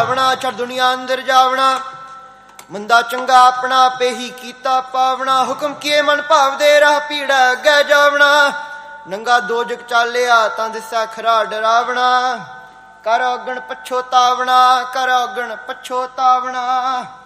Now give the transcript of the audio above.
ਆਪਣਾ ਛੜ ਦੁਨੀਆ ਅੰਦਰ ਜਾਵਣਾ, ਮੰਦਾ ਚੰਗਾ ਆਪਣਾ ਆਪੇ ਹੀ ਕੀਤਾ ਪਾਵਣਾ। ਹੁਕਮ ਕੀਏ ਮਨ ਭਾਵਦੇ ਰਾਹ ਪੀੜਾ ਅੱਗੇ ਜਾਵਣਾ, ਨੰਗਾ ਦੋਜਕ ਚਾਲਿਆ ਤਾਂ ਦਿਸਾ ਖਰਾ ਡਰਾਵਣਾ। ਕਰ ਔਗਣ ਪਛੋਤਾਵਣਾ, ਕਰ ਔਗਣ ਪਛੋਤਾਵਣਾ।